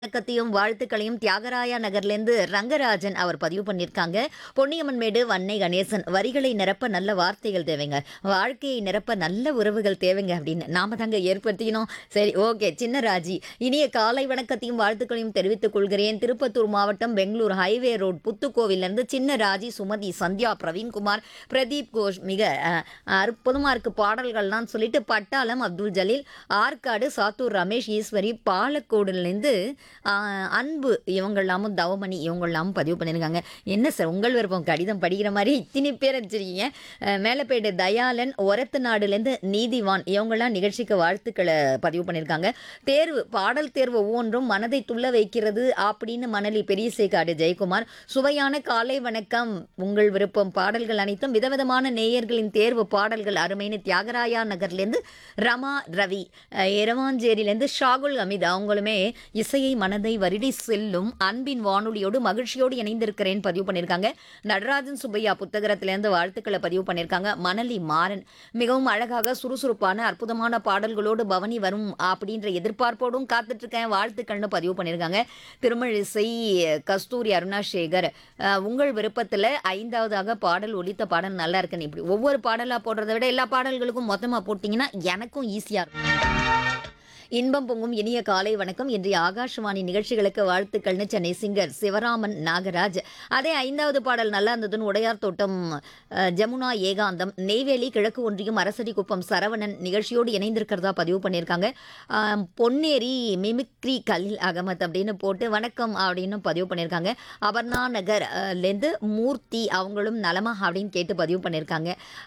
வணக்கத்தையும் வாழ்த்துக்களையும் தியாகராயா நகர்லேருந்து ரங்கராஜன் அவர் பதிவு பண்ணியிருக்காங்க. பொன்னியம்மன்மேடு வன்னை கணேசன் வரிகளை நிரப்ப நல்ல வார்த்தைகள் தேவைங்க, வாழ்க்கையை நிரப்ப நல்ல உறவுகள் தேவைங்க அப்படின்னு நாம தாங்க ஏற்படுத்திக்கணும். சரி, ஓகே. சின்னராஜி, இனிய காலை வணக்கத்தையும் வாழ்த்துக்களையும் தெரிவித்துக் கொள்கிறேன். திருப்பத்தூர் மாவட்டம் பெங்களூர் ஹைவே ரோட் புத்துக்கோவிலிருந்து சின்னராஜி, சுமதி, சந்தியா, பிரவீன்குமார், பிரதீப் கோஷ் மிக அற்புதமாக இருக்கு பாடல்கள்லாம் சொல்லிட்டு பட்டாளம் அப்துல் ஜலீல், ஆற்காடு சாத்தூர் ரமேஷ் ஈஸ்வரி, பாலக்கோடுலேருந்து அன்பு இவங்களாமும் தவமணி இவங்களாமும் பதிவு பண்ணியிருக்காங்க. என்ன சார் உங்கள் விருப்பம், கடிதம் படிக்கிற மாதிரி இத்தனை பேர் வச்சிருக்கீங்க. மேலப்பேட்டு தயாளன், ஒரத்து நாடுலேருந்து நீதிவான் இவங்கெல்லாம் நிகழ்ச்சிக்கு வாழ்த்துக்களை பதிவு பண்ணியிருக்காங்க. தேர்வு பாடல் தேர்வு ஒவ்வொன்றும் மனதை துள்ள வைக்கிறது அப்படின்னு மணலி பெரியசேக்காடு ஜெயக்குமார், சுவையான காலை வணக்கம், உங்கள் விருப்பம் பாடல்கள் அனைத்தும் விதவிதமான நேயர்களின் தேர்வு பாடல்கள் அருமைன்னு தியாகராயா நகர்லேருந்து ரமா ரவி, எரவாஞ்சேரியிலேருந்து ஷாகுல் அமித் அவங்களுமே இசையை மனதை வருடி செல்லும் அன்பின் வானொலியோடு மகிழ்ச்சியோடு இணைந்திருக்கிறேன் பதிவு பண்ணியிருக்காங்க. நடராஜன் சுப்பையா புத்தகத்திலேருந்து வாழ்த்துக்களை பதிவு பண்ணியிருக்காங்க. மணலி மாறன், மிகவும் அழகாக சுறுசுறுப்பான அற்புதமான பாடல்களோடு பவனி வரும் அப்படின்ற எதிர்பார்ப்போடும் காத்துட்டு இருக்கேன், வாழ்த்துக்கள்னு பதிவு பண்ணியிருக்காங்க. திருமழிசை கஸ்தூரி அருணாசேகர், உங்கள் விருப்பத்தில் 5வதாக பாடல் ஒலித்த பாடல் நல்லா இருக்குன்னு, இப்படி ஒவ்வொரு பாடலாக போடுறதை விட எல்லா பாடல்களுக்கும் மொத்தமாக போட்டிங்கன்னா எனக்கும் ஈஸியாக இருக்கும். இன்பம் பொங்கும் இனிய காலை வணக்கம், இன்றைய ஆகாஷவாணி நிகழ்ச்சிகளுக்கு வாழ்த்துக்கள்னு சென்னை சிங்கர் சிவராமன் நாகராஜ். அதே 5வது பாடல் நல்லா இருந்ததுன்னு உடையார் தோட்டம் ஜமுனா ஏகாந்தம், நெய்வேலி கிழக்கு ஒன்றியம் அரசடி குப்பம் சரவணன் நிகழ்ச்சியோடு இணைந்திருக்கிறதா பதிவு பண்ணியிருக்காங்க. பொன்னேரி மிமிக்ரி கலில் அகமத் அப்படின்னு போட்டு வணக்கம் அப்படின்னு பதிவு பண்ணியிருக்காங்க. அபர்ணா நகர்லேருந்து மூர்த்தி அவங்களும் நலமா அப்படின்னு கேட்டு பதிவு பண்ணியிருக்காங்க.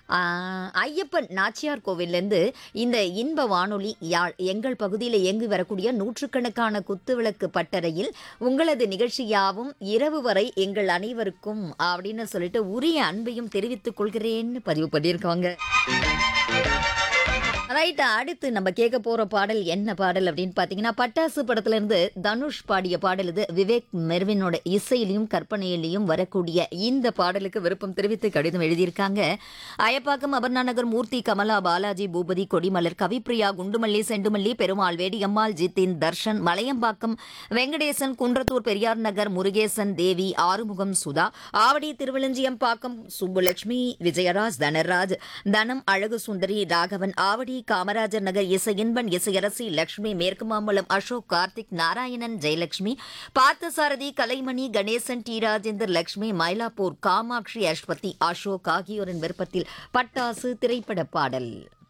ஐயப்பன் நாச்சியார் கோவிலேருந்து இந்த இன்ப வானொலி யாழ் எங்கள் பகுதியில் இயங்கி வரக்கூடிய நூற்றுக்கணக்கான குத்துவிளக்கு பட்டறையில் உங்களது நிகழ்ச்சி யாவும் இரவு வரை எங்கள் அனைவருக்கும் அப்படின்னு சொல்லிட்டு உரிய அன்பையும் தெரிவித்துக் கொள்கிறேன்னு பதிவு பண்ணியிருக்காங்க. ரைட், அடுத்து நம்ம கேட்க போற பாடல் என்ன பாடல் அப்படின்னு பார்த்தீங்கன்னா, பட்டாசு படத்துல இருந்து தனுஷ் பாடிய பாடல் இது. விவேக் மெர்வினோட இசையிலையும் கற்பனையிலையும் வரக்கூடிய இந்த பாடலுக்கு விருப்பம் தெரிவித்து கடிதம் எழுதியிருக்காங்க. அயப்பாக்கம் அபர்ணா நகர் மூர்த்தி, கமலா, பாலாஜி, பூபதி, கொடிமலர், கவிப்பிரியா, குண்டுமல்லி, செண்டுமல்லி, பெருமாள், வேடியம்மாள், ஜித்தின், தர்ஷன், மலையம்பாக்கம் வெங்கடேசன், குன்றத்தூர் பெரியார் நகர் முருகேசன், தேவி, ஆறுமுகம், சுதா, ஆவடி, திருவெளஞ்சியம் பாக்கம் சுப்புலட்சுமி, விஜயராஜ், தனராஜ், தனம், அழகு சுந்தரி, ராகவன், ஆவடி காமராஜர் நகர் இசையின்பன், இசையரசி லட்சுமி, மேற்கு மாம்பலம் அசோக், கார்த்திக், நாராயணன், ஜெயலட்சுமி, பார்த்தசாரதி, கலைமணி, கணேசன், டி ராஜேந்தர், லட்சுமி, மயிலாப்பூர், காமாட்சி, அஸ்வதி, அசோக் ஆகியோரின் விருப்பத்தில் பட்டாசு திரைப்பட பாடல்.